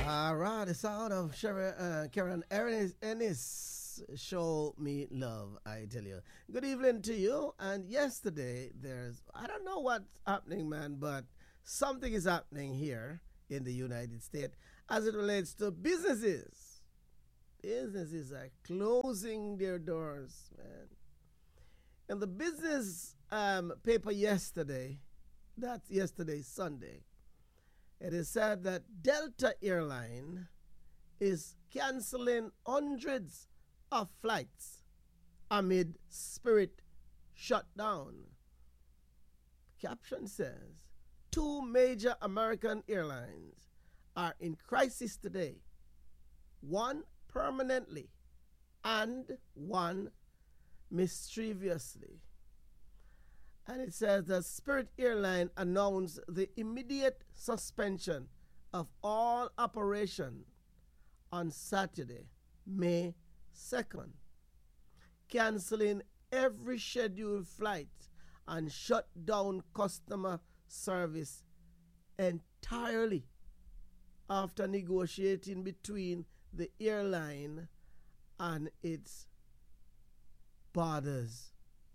All right, the sound of Karen Ennis, Show Me Love, I tell you. Good evening to you. And yesterday, I don't know what's happening, man, but something is happening here in the United States as it relates to businesses. Businesses are closing their doors, man. In the business paper yesterday, that's yesterday, Sunday, it is said that Delta Airline is canceling hundreds of flights amid Spirit shutdown. Caption says, two major American airlines are in crisis today, one permanently and one mischievously. And it says that Spirit Airline announced the immediate suspension of all operation on Saturday, May 2nd, canceling every scheduled flight and shut down customer service entirely after negotiating between the airline and its boarders.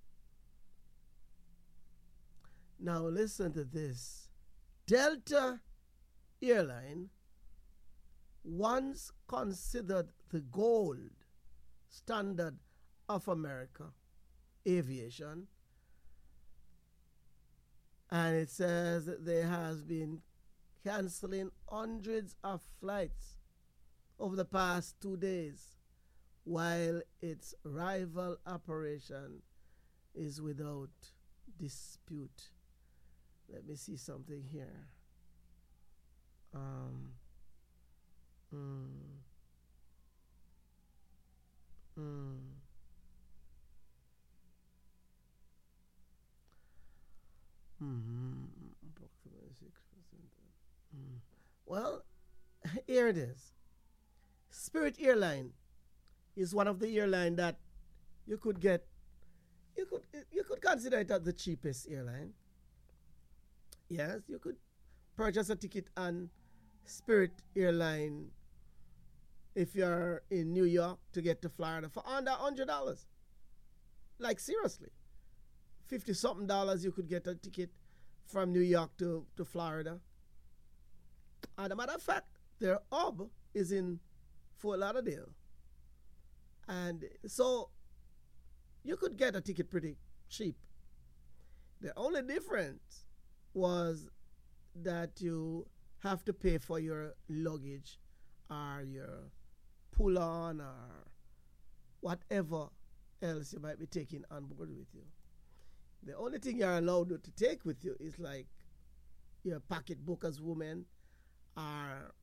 Now listen to this. Delta Airline, once considered the gold standard of America aviation, and it says that there has been canceling hundreds of flights over the past 2 days, while its rival operation is without dispute. Let me see something here. Mm, mm. Approximately 6%. Well, here it is. Spirit Airline is one of the airline that you could get. You could consider it as the cheapest airline. Yes, you could purchase a ticket on Spirit Airline if you're in New York to get to Florida for under $100. Like seriously. 50 something dollars you could get a ticket from New York to Florida. As a matter of fact, their hub is in Fort Lauderdale. And so you could get a ticket pretty cheap. The only difference was that you have to pay for your luggage or your pull-on or whatever else you might be taking on board with you. The only thing you're allowed to take with you is like your pocketbook as woman, or,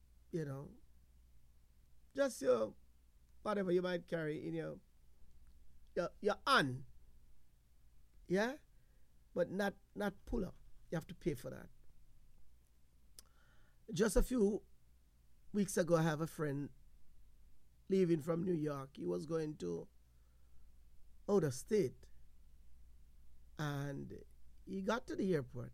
just your whatever you might carry in your on. Yeah? But not pull up. You have to pay for that. Just a few weeks ago, I have a friend leaving from New York. He was going to out of state. And he got to the airport.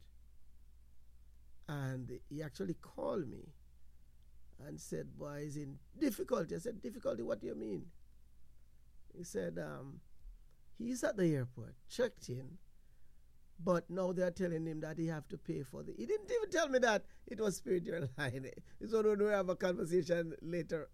And he actually called me and said, boy, he's in difficulty. I said, difficulty? What do you mean? He said, he's at the airport, checked in, but now they're telling him that he have to pay for He didn't even tell me that it was Spirit Airline. So we'll have a conversation later,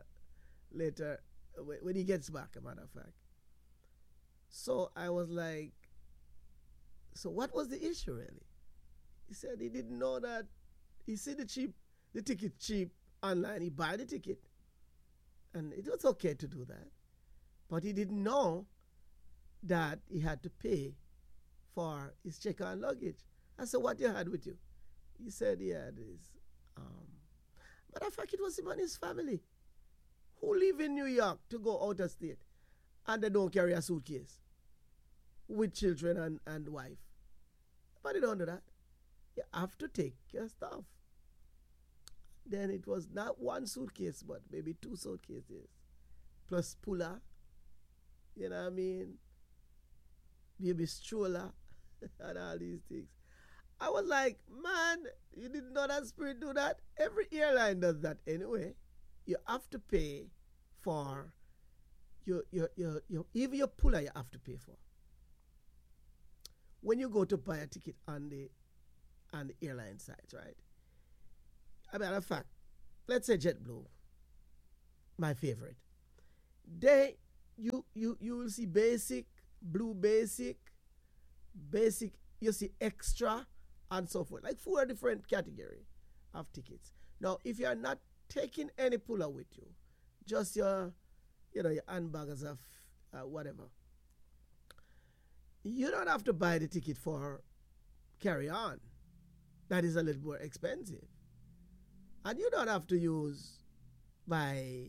when he gets back, a matter of fact. So I was like, so what was the issue really? He said he didn't know that. He see the ticket cheap online. He buy the ticket, and it was okay to do that, but he didn't know that he had to pay for his check-on luggage. I said, what you had with you? He said he had his, matter of fact, it was him and his family who live in New York to go out of state, and they don't carry a suitcase with children and wife. But they don't do that. You have to take your stuff. Then it was not one suitcase, but maybe two suitcases, plus puller, you know what I mean? Baby stroller, and all these things. I was like, man, you didn't know that Spirit do that? Every airline does that anyway. You have to pay for your even your puller you have to pay for. When you go to buy a ticket on the airline sites, right? As a matter of fact, let's say JetBlue, my favorite. They you will see basic, blue basic, basic, you see extra, and so forth. Like 4 different category of tickets. Now, if you are not taking any puller with you, just your your handbags of whatever, you don't have to buy the ticket for carry on. That is a little more expensive. And you don't have to use buy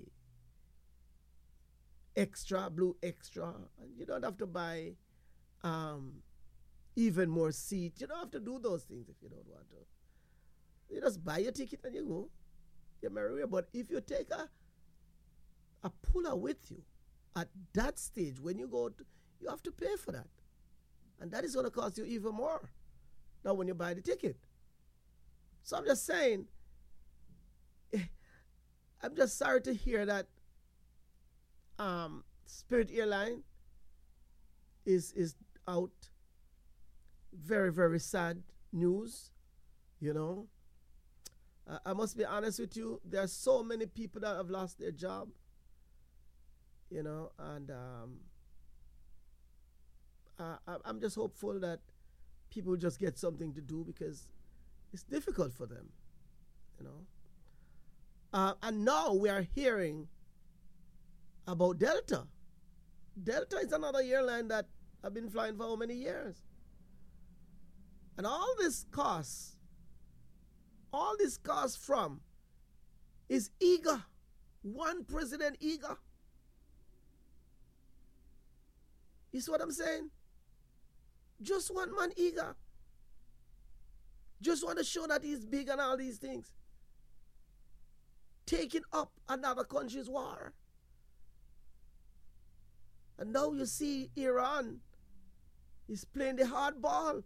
extra, blue extra. And you don't have to buy even more seat. You don't have to do those things if you don't want to. You just buy your ticket and you go. You're merry. But if you take a puller with you at that stage, when you go to, you have to pay for that. And that is going to cost you even more than when you buy the ticket. So I'm just saying, I'm just sorry to hear that Spirit Airline is out. Very, very sad news, you know. I must be honest with you, there are so many people that have lost their job, you know, and I'm just hopeful that people just get something to do because it's difficult for them, you know. And now we are hearing about Delta. Delta is another airline that I've been flying for how many years? And all this costs from is eager. One president eager. You see what I'm saying? Just one man eager. Just want to show that he's big and all these things. Taking up another country's war. And now you see Iran is playing the hard ball.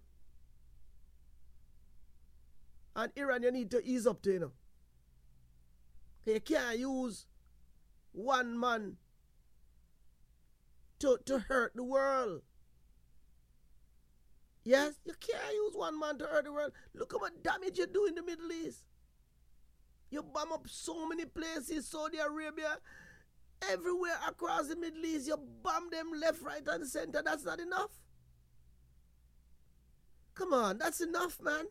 And Iran, you need to ease up to, you know. You can't use one man to hurt the world. Yes, you can't use one man to hurt the world. Look how much damage you do in the Middle East. You bomb up so many places, Saudi Arabia, everywhere across the Middle East. You bomb them left, right, and center. That's not enough. Come on, that's enough, man.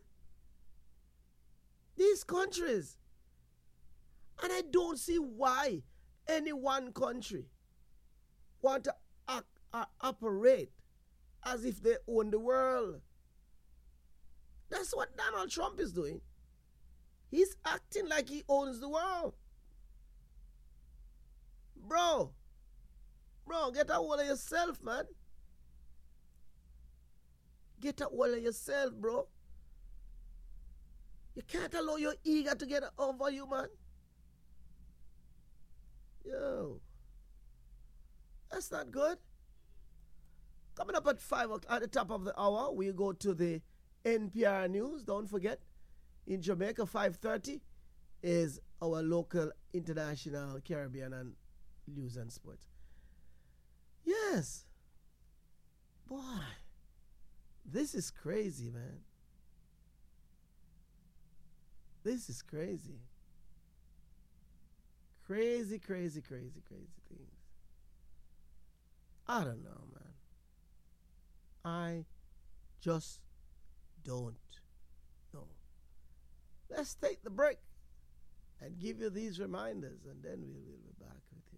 These countries. And I don't see why any one country want to operate as if they own the world. That's what Donald Trump is doing. He's acting like he owns the world. Bro, get a hold of yourself, man. Get a hold of yourself, bro. You can't allow your ego to get over you, man. Yo. That's not good. Coming up at 5 o'clock, at the top of the hour, we go to the NPR News. Don't forget, in Jamaica, 5:30 is our local, international, Caribbean, and news and sports. Yes. Boy, this is crazy, man. This is crazy. Crazy, crazy, crazy, crazy things. I don't know, man. I just don't know. Let's take the break and give you these reminders, and then we'll be back with you.